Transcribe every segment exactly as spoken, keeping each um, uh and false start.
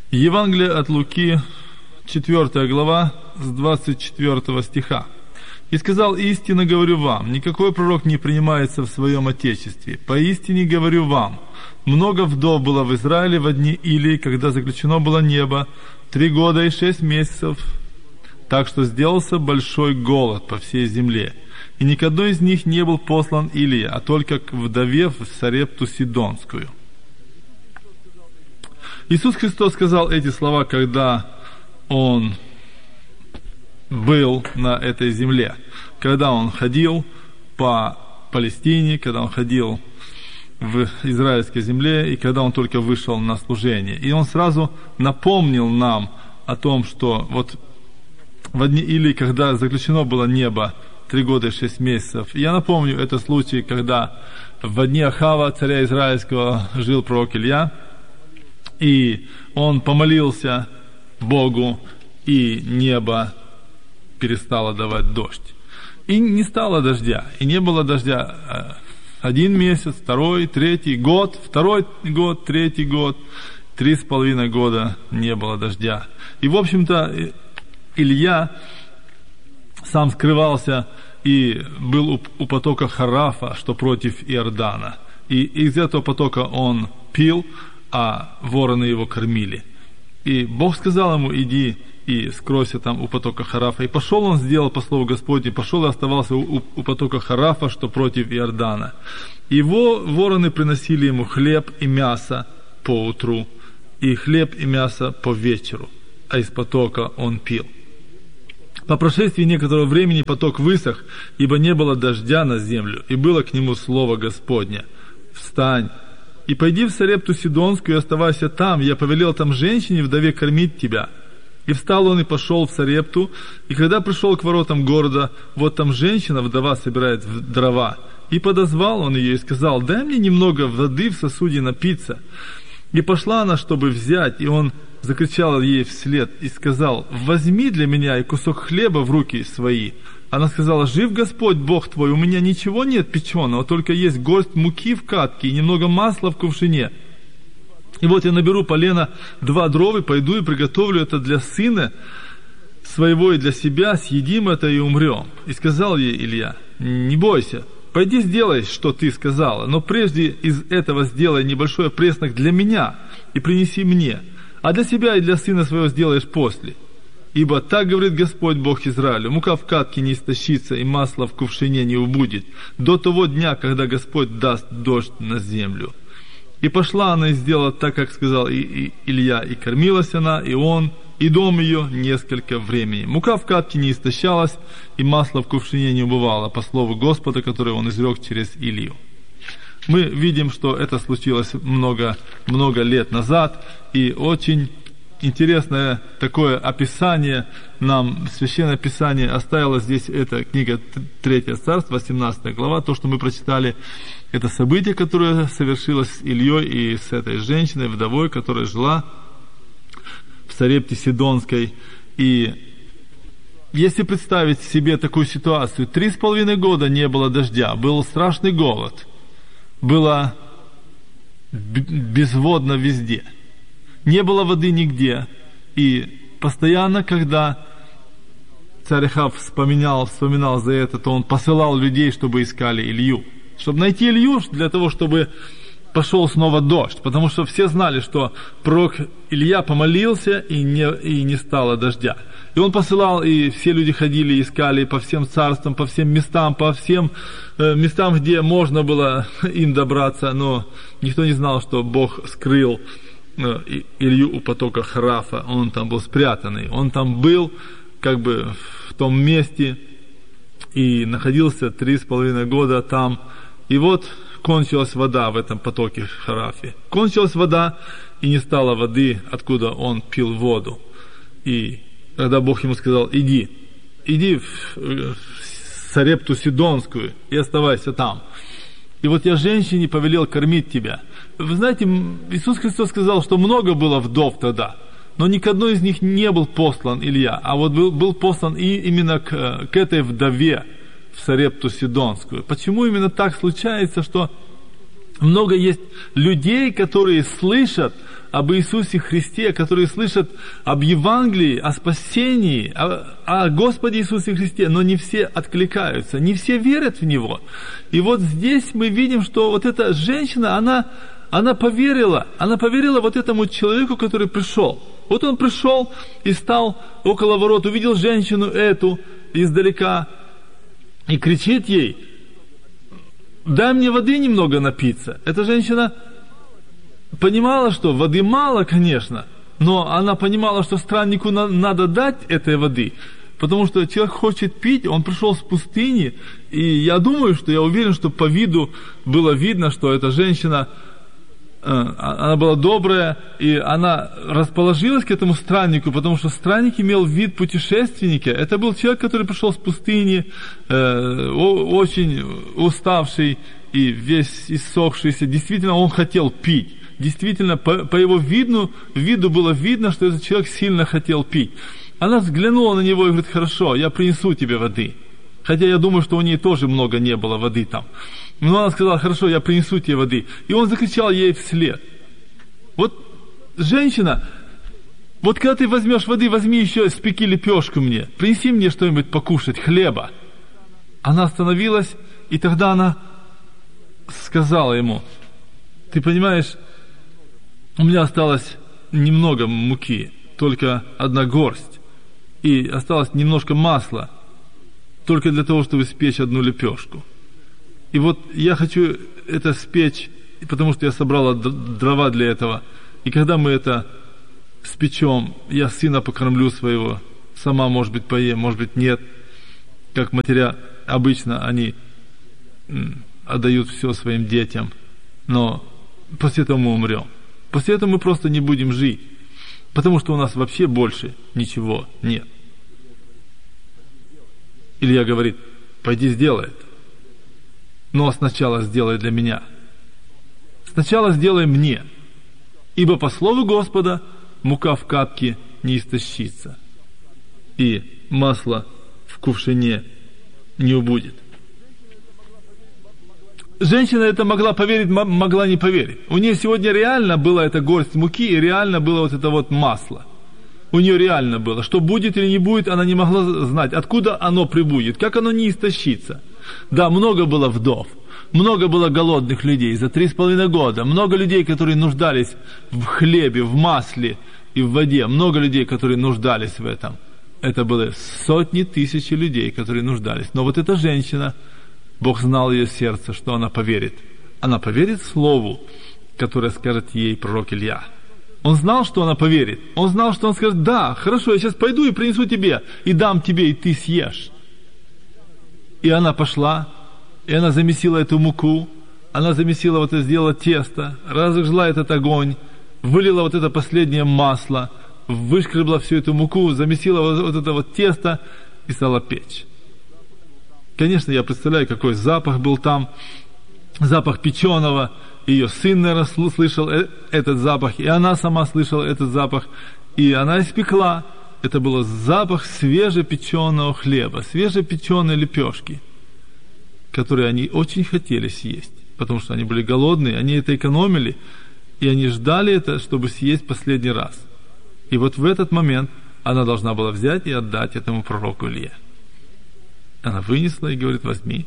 Евангелие от Луки, четвёртая глава, с двадцать четвёртого стиха. «И сказал: истинно говорю вам, никакой пророк не принимается в своем отечестве. Поистине говорю вам, много вдов было в Израиле во дни Илии, когда заключено было небо, три года и шесть месяцев, так что сделался большой голод по всей земле. И ни к одной из них не был послан Илия, а только к вдове в Сарепту Сидонскую». Иисус Христос сказал эти слова, когда Он был на этой земле, когда Он ходил по Палестине, когда Он ходил в израильской земле, и когда Он только вышел на служение. И Он сразу напомнил нам о том, что вот в дни Илии, когда заключено было небо три года и шесть месяцев, я напомню, это случай, когда в дни Ахава, царя израильского, жил пророк Илья, и он помолился Богу, и небо перестало давать дождь. И не стало дождя, и не было дождя один месяц, второй, третий год, второй год, третий год, три с половиной года не было дождя. И, в общем-то, Илья сам скрывался и был у, у потока Харафа, что против Иордана. И из этого потока он пил, а вороны его кормили. И Бог сказал ему: иди и скройся там у потока Харафа. И пошел он, сделал по слову Господню, пошел и оставался у, у потока Харафа, что против Иордана. Его вороны приносили ему хлеб и мясо по утру, и хлеб и мясо по вечеру, а из потока он пил. По прошествии некоторого времени поток высох, ибо не было дождя на землю, и было к нему слово Господне: встань и пойди в Сарепту Сидонскую, и оставайся там, я повелел там женщине, вдове, кормить тебя. И встал он и пошел в Сарепту, и когда пришел к воротам города, вот там женщина, вдова, собирает дрова. И подозвал он ее и сказал: дай мне немного воды в сосуде напиться. И пошла она, чтобы взять, и он закричал ей вслед и сказал: возьми для меня и кусок хлеба в руки свои. Она сказала: жив Господь Бог твой, у меня ничего нет печеного, только есть горсть муки в катке и немного масла в кувшине. И вот я наберу полено два дрова, пойду и приготовлю это для сына своего и для себя, съедим это и умрем. И сказал ей Илья: не бойся, пойди сделай, что ты сказала, но прежде из этого сделай небольшой преснок для меня и принеси мне, а для себя и для сына своего сделаешь после. Ибо так говорит Господь Бог Израилю: мука в катке не истощится, и масло в кувшине не убудет, до того дня, когда Господь даст дождь на землю. И пошла она и сделала так, как сказал и, и Илья, и кормилась она, и он, и дом ее несколько времени. Мука в катке не истощалась, и масло в кувшине не убывало, по слову Господа, которое он изрек через Илью. Мы видим, что это случилось много, много лет назад, и очень интересное такое описание нам Священное Писание оставило здесь. Это книга Третье царство, восемнадцатая глава, то, что мы прочитали, это событие, которое совершилось с Ильей и с этой женщиной, вдовой, которая жила в Сарепте Сидонской. И если представить себе такую ситуацию, три с половиной года не было дождя, был страшный голод, было безводно везде, не было воды нигде. И постоянно, когда царь Ахав вспоминал, вспоминал за это, то он посылал людей, чтобы искали Илью. Чтобы найти Илью, для того, чтобы пошел снова дождь. Потому что все знали, что пророк Илья помолился, и не, и не стало дождя. И он посылал, и все люди ходили, искали по всем царствам, по всем местам, по всем э, местам, где можно было им добраться. Но никто не знал, что Бог скрыл Илью у потока Харафа, он там был спрятанный, он там был как бы в том месте и находился три с половиной года там. И вот кончилась вода в этом потоке Харафе. Кончилась вода, и не стало воды, откуда он пил воду. И когда Бог ему сказал: иди, иди в, в Сарепту Сидонскую и оставайся там. И вот я женщине повелел кормить тебя. Вы знаете, Иисус Христос сказал, что много было вдов тогда, но ни к одной из них не был послан Илья, а вот был, был послан и именно к, к этой вдове в Сарепту Сидонскую. Почему именно так случается, что много есть людей, которые слышат об Иисусе Христе, которые слышат об Евангелии, о спасении, о, о Господе Иисусе Христе, но не все откликаются, не все верят в Него. И вот здесь мы видим, что вот эта женщина, она, она поверила, она поверила вот этому человеку, который пришел. Вот он пришел и стал около ворот, увидел женщину эту издалека и кричит ей: дай мне воды немного напиться. Эта женщина понимала, что воды мало, конечно, но она понимала, что страннику на, надо дать этой воды, потому что человек хочет пить, он пришел с пустыни, и я думаю, что я уверен, что по виду было видно, что эта женщина, она была добрая, и она расположилась к этому страннику, потому что странник имел вид путешественника. Это был человек, который пришел с пустыни, э, очень уставший и весь иссохшийся. Действительно, он хотел пить. Действительно, по, по его виду, виду было видно, что этот человек сильно хотел пить. Она взглянула на него и говорит: хорошо, я принесу тебе воды. Хотя я думаю, что у нее тоже много не было воды там. Но она сказала: хорошо, я принесу тебе воды. И он закричал ей вслед. Вот женщина, вот когда ты возьмешь воды, возьми еще, спеки лепешку мне, принеси мне что-нибудь покушать, хлеба. Она остановилась, и тогда она сказала ему: ты понимаешь, у меня осталось немного муки, только одна горсть, и осталось немножко масла, только для того, чтобы спечь одну лепешку. И вот я хочу это спечь, потому что я собрала дрова для этого. И когда мы это спечем, я сына покормлю своего, сама, может быть, поем, может быть, нет. Как матеря обычно, они отдают все своим детям. Но после этого мы умрем. После этого мы просто не будем жить, потому что у нас вообще больше ничего нет. Илья говорит: пойди сделай это. Но сначала сделай для меня. Сначала сделай мне. Ибо по слову Господа мука в капке не истощится, и масло в кувшине не убудет. Женщина это могла поверить, могла не поверить. У нее сегодня реально была эта горсть муки, и реально было вот это вот масло. У нее реально было. Что будет или не будет, она не могла знать. Откуда оно прибудет, как оно не истощится. Да, много было вдов, много было голодных людей за три с половиной года, много людей, которые нуждались в хлебе, в масле и в воде, много людей, которые нуждались в этом. Это были сотни тысяч людей, которые нуждались. Но вот эта женщина, Бог знал ее сердце, что она поверит. Она поверит слову, которое скажет ей пророк Илья. Он знал, что она поверит. Он знал, что он скажет: да, хорошо, я сейчас пойду и принесу тебе, и дам тебе, и ты съешь. И она пошла, и она замесила эту муку, она замесила вот это, сделала тесто, разожгла этот огонь, вылила вот это последнее масло, вышкребла всю эту муку, замесила вот, вот это вот тесто и стала печь. Конечно, я представляю, какой запах был там, запах печеного. Ее сын, наверное, слышал этот запах, и она сама слышала этот запах, и она испекла. Это был запах свежепеченого хлеба, свежепеченой лепешки, которые они очень хотели съесть, потому что они были голодные, они это экономили, и они ждали это, чтобы съесть последний раз. И вот в этот момент она должна была взять и отдать этому пророку Илье. Она вынесла и говорит: возьми.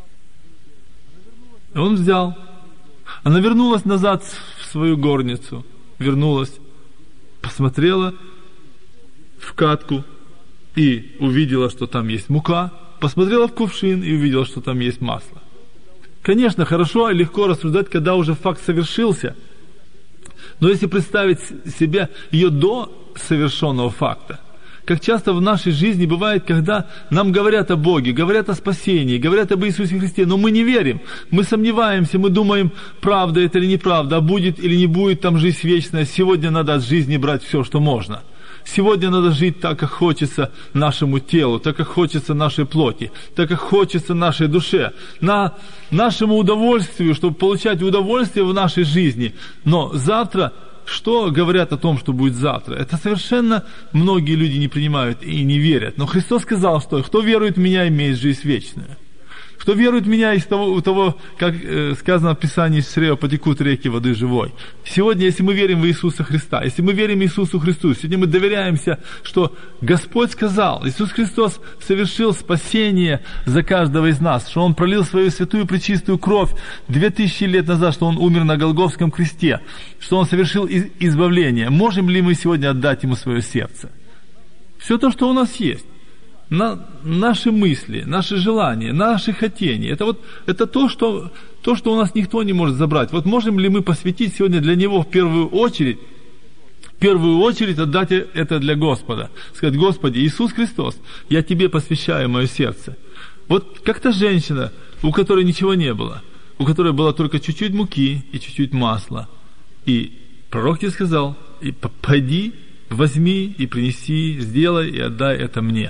И он взял. Она вернулась назад в свою горницу, вернулась, посмотрела в катку и увидела, что там есть мука, посмотрела в кувшин и увидела, что там есть масло. Конечно, хорошо и легко рассуждать, когда уже факт совершился, но если представить себе ее до совершенного факта, как часто в нашей жизни бывает, когда нам говорят о Боге, говорят о спасении, говорят об Иисусе Христе, но мы не верим, мы сомневаемся, мы думаем, правда это или неправда, а будет или не будет там жизнь вечная. Сегодня надо от жизни брать все, что можно. Сегодня надо жить так, как хочется нашему телу, так, как хочется нашей плоти, так, как хочется нашей душе, на нашему удовольствию, чтобы получать удовольствие в нашей жизни. Но завтра, что говорят о том, что будет завтра? Это совершенно многие люди не принимают и не верят. Но Христос сказал, что кто верует в Меня, имеет жизнь вечную. Кто верует в меня, из того, у того, как э, сказано в Писании, из чрева потекут реки воды живой. Сегодня, если мы верим в Иисуса Христа, если мы верим Иисусу Христу, сегодня мы доверяемся, что Господь сказал, Иисус Христос совершил спасение за каждого из нас, что Он пролил свою святую пречистую кровь две тысячи лет назад, что Он умер на Голгофском кресте, что Он совершил избавление. Можем ли мы сегодня отдать Ему свое сердце? Все то, что у нас есть. На, наши мысли, наши желания, наши хотения. Это вот это то что, то, что у нас никто не может забрать. Вот можем ли мы посвятить сегодня для Него в первую очередь, в первую очередь отдать это для Господа. Сказать: Господи, Иисус Христос, я Тебе посвящаю мое сердце. Вот как-то женщина, у которой ничего не было, у которой было только чуть-чуть муки и чуть-чуть масла. И пророк ей сказал: и пойди, возьми и принеси, сделай и отдай это мне.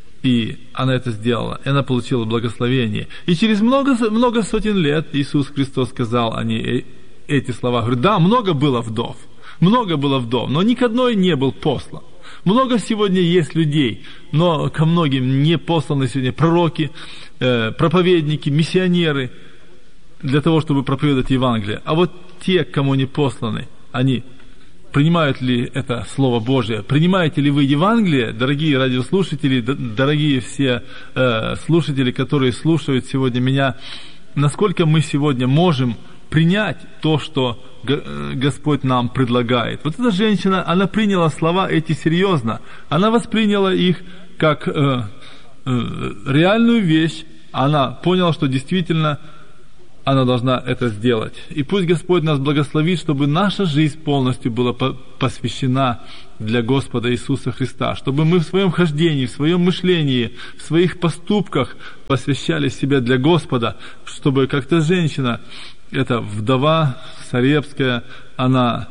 И она это сделала, и она получила благословение. И через много, много сотен лет Иисус Христос сказал о ней эти слова. Говорит: да, много было вдов, много было вдов, но ни к одной не был послан. Много сегодня есть людей, но ко многим не посланы сегодня пророки, э, проповедники, миссионеры для того, чтобы проповедовать Евангелие. А вот те, кому не посланы, они принимают ли это Слово Божие? Принимаете ли вы Евангелие, дорогие радиослушатели, дорогие все э, слушатели, которые слушают сегодня меня? Насколько мы сегодня можем принять то, что Господь нам предлагает? Вот эта женщина, она приняла слова эти серьезно. Она восприняла их как э, э, реальную вещь. Она поняла, что действительно она должна это сделать. И пусть Господь нас благословит, чтобы наша жизнь полностью была посвящена для Господа Иисуса Христа, чтобы мы в своем хождении, в своем мышлении, в своих поступках посвящали себя для Господа, чтобы как-то женщина, эта вдова Сарепская, она,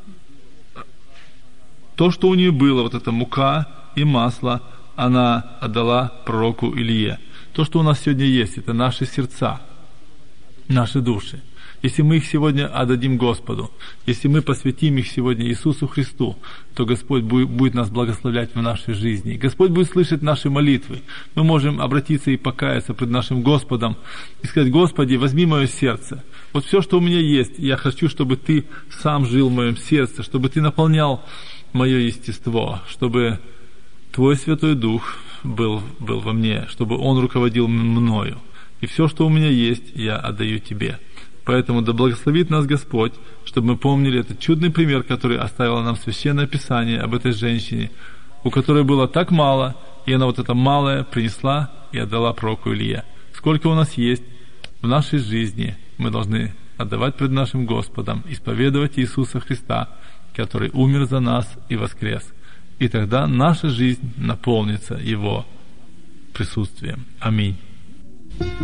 то, что у нее было, вот эта мука и масло, она отдала пророку Илье. То, что у нас сегодня есть, это наши сердца, наши души. Если мы их сегодня отдадим Господу, если мы посвятим их сегодня Иисусу Христу, то Господь будет, будет нас благословлять в нашей жизни. Господь будет слышать наши молитвы. Мы можем обратиться и покаяться пред нашим Господом и сказать: Господи, возьми мое сердце. Вот все, что у меня есть, я хочу, чтобы Ты сам жил в моем сердце, чтобы Ты наполнял мое естество, чтобы Твой Святой Дух был, был во мне, чтобы Он руководил мною. И все, что у меня есть, я отдаю Тебе. Поэтому да благословит нас Господь, чтобы мы помнили этот чудный пример, который оставило нам Священное Писание об этой женщине, у которой было так мало, и она вот это малое принесла и отдала пророку Илье. Сколько у нас есть в нашей жизни, мы должны отдавать пред нашим Господом, исповедовать Иисуса Христа, который умер за нас и воскрес. И тогда наша жизнь наполнится Его присутствием. Аминь.